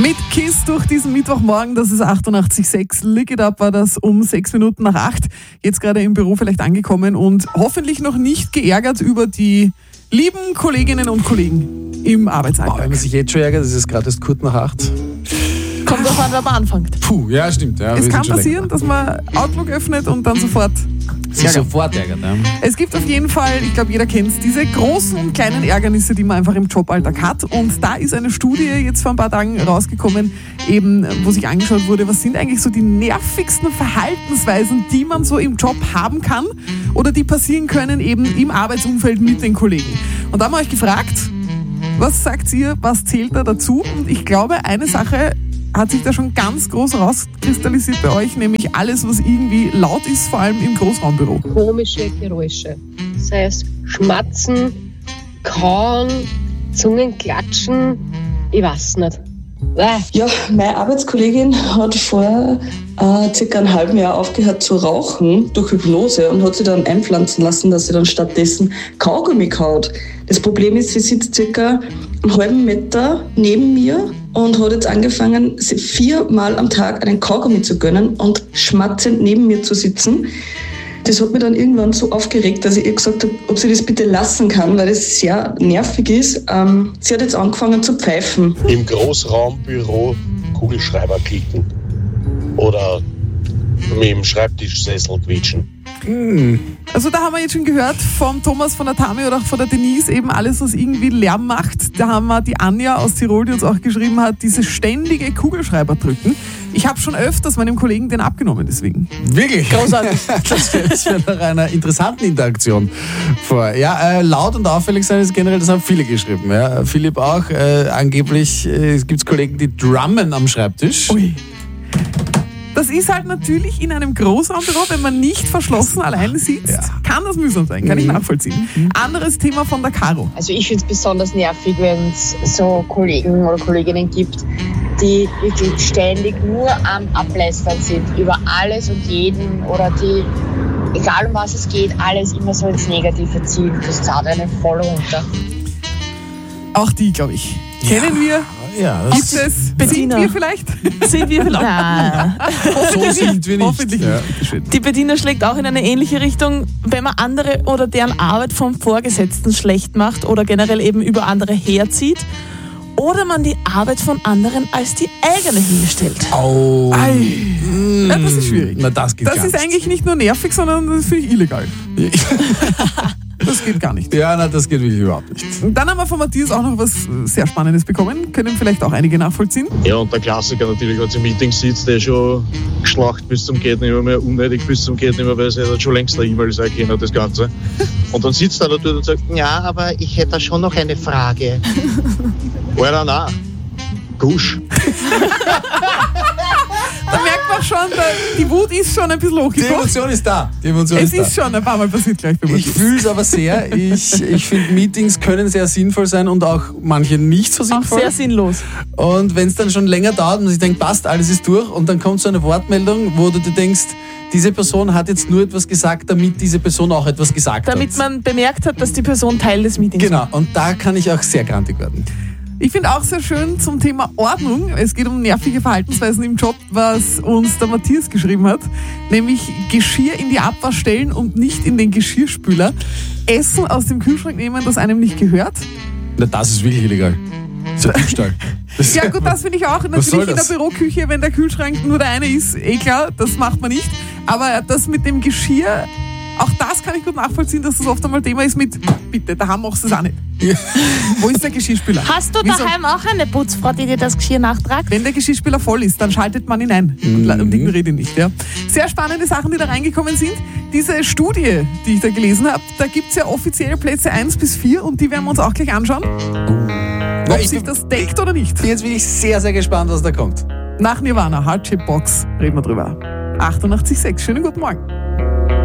Mit KISS durch diesen Mittwochmorgen, das ist 88,6. Lick It Up war das um 6 Minuten nach 8. Jetzt gerade im Büro vielleicht angekommen und hoffentlich noch nicht geärgert über die lieben Kolleginnen und Kollegen im Arbeitsalltag. Wenn man sich jetzt schon ärgert, ist es gerade erst kurz nach 8. Kommt drauf an, wer man anfängt. Puh, ja, stimmt. Ja, Es kann passieren, dass man Outlook öffnet und dann sofort ärgert. Ja. Es gibt auf jeden Fall, ich glaube, jeder kennt es, diese großen und kleinen Ärgernisse, die man einfach im Joballtag hat. Und da ist eine Studie jetzt vor ein paar Tagen rausgekommen, eben, wo sich angeschaut wurde, was sind eigentlich so die nervigsten Verhaltensweisen, die man so im Job haben kann oder die passieren können eben im Arbeitsumfeld mit den Kollegen. Und da haben wir euch gefragt, was sagt ihr, was zählt da dazu? Und ich glaube, eine Sache hat sich da schon ganz groß rauskristallisiert bei euch, nämlich alles, was irgendwie laut ist, vor allem im Großraumbüro. Komische Geräusche. Das heißt Schmatzen, Kauen, Zungenklatschen, ich weiß nicht. Ja, meine Arbeitskollegin hat vor circa einem halben Jahr aufgehört zu rauchen durch Hypnose und hat sie dann einpflanzen lassen, dass sie dann stattdessen Kaugummi kaut. Das Problem ist, sie sitzt circa einen halben Meter neben mir und hat jetzt angefangen, 4-mal am Tag einen Kaugummi zu gönnen und schmatzend neben mir zu sitzen. Das hat mich dann irgendwann so aufgeregt, dass ich ihr gesagt habe, ob sie das bitte lassen kann, weil das sehr nervig ist. Sie hat jetzt angefangen zu pfeifen. Im Großraumbüro Kugelschreiber klicken oder mit dem Schreibtischsessel quietschen. Also da haben wir jetzt schon gehört vom Thomas, von der Tami oder auch von der Denise, eben alles, was irgendwie Lärm macht. Da haben wir die Anja aus Tirol, die uns auch geschrieben hat, diese ständige Kugelschreiber drücken. Ich habe schon öfters meinem Kollegen den abgenommen, deswegen. Wirklich? Großartig. Das stellt sich nach einer interessanten Interaktion vor. Ja, laut und auffällig sein ist generell, das haben viele geschrieben. Ja. Philipp auch. Angeblich gibt es Kollegen, die drummen am Schreibtisch. Ui. Das ist halt natürlich in einem Großraumbüro, wenn man nicht verschlossen alleine sitzt, kann das mühsam sein, kann ich nachvollziehen. Anderes Thema von der Caro. Also ich finde es besonders nervig, wenn es so Kollegen oder Kolleginnen gibt, die wirklich ständig nur am Ablästern sind über alles und jeden oder die, egal um was es geht, alles immer so ins Negative ziehen. Das zahlt einen voll runter. Auch die, glaube ich. Kennen wir? Ja, Gibt es? Bediener. Sind wir vielleicht? Sind wir vielleicht? Nein. so sind wir nicht. Hoffentlich Ja. nicht. Die Bediener schlägt auch in eine ähnliche Richtung, wenn man andere oder deren Arbeit vom Vorgesetzten schlecht macht oder generell eben über andere herzieht oder man die Arbeit von anderen als die eigene hinstellt. Oh. Ja, das ist schwierig. Na, das geht Das gar ist nicht. eigentlich nicht nur nervig, sondern das finde ich illegal. Das geht gar nicht. Ja, na, das geht wirklich überhaupt nicht. Und dann haben wir von Matthias auch noch was sehr Spannendes bekommen. Können vielleicht auch einige nachvollziehen. Ja, und der Klassiker natürlich, wenn du im Meeting sitzt, der schon geschlacht bis zum geht nicht mehr, unnötig bis zum geht nicht mehr, weil es hätte schon längst eine E-Mail sein können, das Ganze. Und dann sitzt er da und sagt, ja, aber ich hätte da schon noch eine Frage. Oder na, Gusch. Da merkt man schon, die Wut ist schon ein bisschen Die hochgekocht. Emotion ist da. Es ist schon ein paar Mal passiert gleich bei Ich Matthias. fühle es aber sehr. Ich finde, Meetings können sehr sinnvoll sein und auch manche nicht so Auch sinnvoll. sehr sinnlos. Und wenn es dann schon länger dauert und man sich denkt, passt, alles ist durch und dann kommt so eine Wortmeldung, wo du dir denkst, diese Person hat jetzt nur etwas gesagt, damit diese Person auch etwas gesagt Damit hat. man bemerkt hat, dass die Person Teil des Meetings Genau, war. und da kann ich auch sehr grantig werden. Ich finde auch sehr schön zum Thema Ordnung. Es geht um nervige Verhaltensweisen im Job, was uns der Matthias geschrieben hat. Nämlich Geschirr in die Abwasch stellen und nicht in den Geschirrspüler. Essen aus dem Kühlschrank nehmen, das einem nicht gehört. Na, das ist wirklich illegal. Das ist ja Diebstahl. Ja gut, das finde ich auch. soll Natürlich in der das? Büroküche, wenn der Kühlschrank nur der eine ist, klar, das macht man nicht. Aber das mit dem Geschirr, auch das kann ich gut nachvollziehen, dass das oft einmal Thema ist mit, bitte, daheim machst du es auch nicht. Ja. Wo ist der Geschirrspüler? Hast du Wieso? daheim auch eine Putzfrau, die dir das Geschirr nachtragt? Wenn der Geschirrspüler voll ist, dann schaltet man ihn ein und ignoriert ihn nicht. Ja. Sehr spannende Sachen, die da reingekommen sind. Diese Studie, die ich da gelesen habe, da gibt es ja offiziell Plätze 1 bis 4 und die werden wir uns auch gleich anschauen. Ob ich sich das deckt oder nicht. bin jetzt wirklich sehr, sehr gespannt, was da kommt. Nach Nirvana, Heart Shape Box, reden wir drüber. 88,6. Schönen guten Morgen.